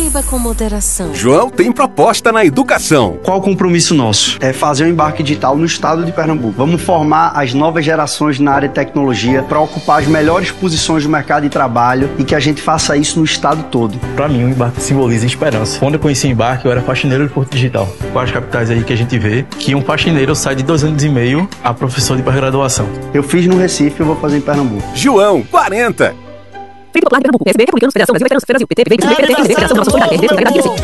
Beba com moderação. João tem proposta na educação. Qual o compromisso nosso? É fazer um embarque digital no estado de Pernambuco. Vamos formar as novas gerações na área de tecnologia para ocupar as melhores posições do mercado de trabalho e que a gente faça isso no estado todo. Para mim, o embarque simboliza esperança. Quando eu conheci o embarque, eu era faxineiro de Porto Digital. Quais capitais aí que a gente vê que um faxineiro sai de 2 anos e meio a professor de pós-graduação. Eu fiz no Recife, eu vou fazer em Pernambuco. João, 40. Frente Popular de Pernambuco, PSB, Republicanos, Federação Brasil, Veteranos, Brasil, PT, PV, PSB, PT, Federação da Nossa Solidariedade,